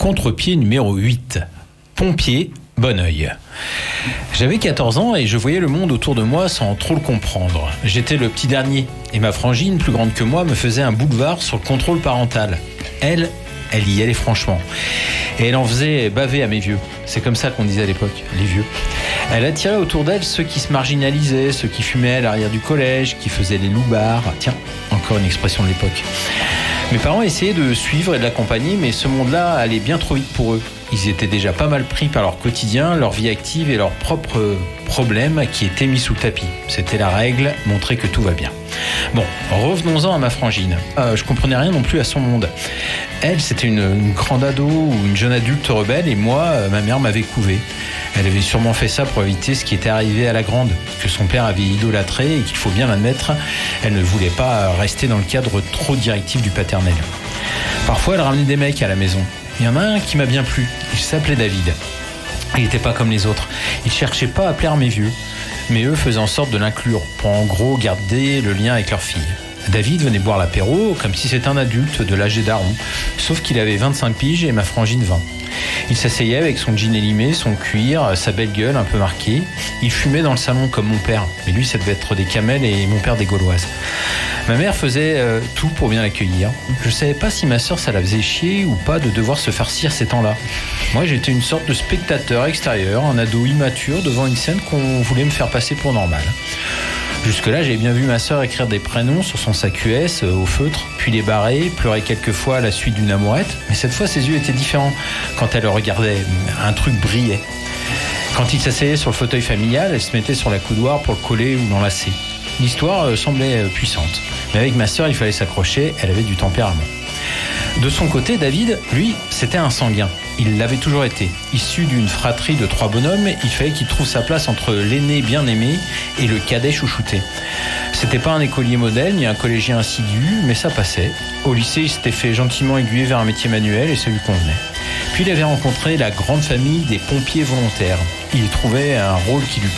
Contre-pied numéro 8. Pompier, bon oeil. J'avais 14 ans et je voyais le monde autour de moi sans trop le comprendre. J'étais le petit dernier et ma frangine, plus grande que moi, me faisait un boulevard sur le contrôle parental. Elle y allait franchement. Et elle en faisait baver à mes vieux. C'est comme ça qu'on disait à l'époque, les vieux. Elle attirait autour d'elle ceux qui se marginalisaient, ceux qui fumaient à l'arrière du collège, qui faisaient les loupards. Tiens, encore une expression de l'époque. Mes parents essayaient de suivre et de l'accompagner, mais ce monde-là allait bien trop vite pour eux. Ils étaient déjà pas mal pris par leur quotidien, leur vie active et leurs propres problèmes qui étaient mis sous le tapis. C'était la règle, montrer que tout va bien. Bon, revenons-en à ma frangine. Je comprenais rien non plus à son monde. Elle, c'était une grande ado ou une jeune adulte rebelle et moi, ma mère m'avait couvé. Elle avait sûrement fait ça pour éviter ce qui était arrivé à la grande, que son père avait idolâtré et qu'il faut bien l'admettre, elle ne voulait pas rester dans le cadre trop directif du paternel. Parfois, elle ramenait des mecs à la maison. Il y en a un qui m'a bien plu, il s'appelait David. Il n'était pas comme les autres, il cherchait pas à plaire à mes vieux, mais eux faisaient en sorte de l'inclure, pour en gros garder le lien avec leur fille. David venait boire l'apéro comme si c'était un adulte de l'âge des darons, sauf qu'il avait 25 piges et ma frangine 20. Il s'asseyait avec son jean élimé, son cuir, sa belle gueule un peu marquée. Il fumait dans le salon comme mon père, mais lui ça devait être des camels et mon père des gauloises. Ma mère faisait tout pour bien l'accueillir. Je savais pas si ma sœur ça la faisait chier ou pas de devoir se farcir ces temps-là. Moi j'étais une sorte de spectateur extérieur, un ado immature devant une scène qu'on voulait me faire passer pour normale. Jusque-là, j'avais bien vu ma sœur écrire des prénoms sur son sac US au feutre, puis les barrer, pleurer quelquefois à la suite d'une amourette. Mais cette fois, ses yeux étaient différents. Quand elle le regardait, un truc brillait. Quand il s'asseyait sur le fauteuil familial, elle se mettait sur la coudoir pour le coller ou l'enlacer. L'histoire semblait puissante. Mais avec ma sœur, il fallait s'accrocher, elle avait du tempérament. De son côté, David, lui, c'était un sanguin. Il l'avait toujours été. Issu d'une fratrie de 3 bonhommes, il fallait qu'il trouve sa place entre l'aîné bien aimé et le cadet chouchouté. C'était pas un écolier modèle ni un collégien assidu, mais ça passait. Au lycée, il s'était fait gentiment aiguiller vers un métier manuel et ça lui convenait. Puis il avait rencontré la grande famille des pompiers volontaires. Il y trouvait un rôle qui lui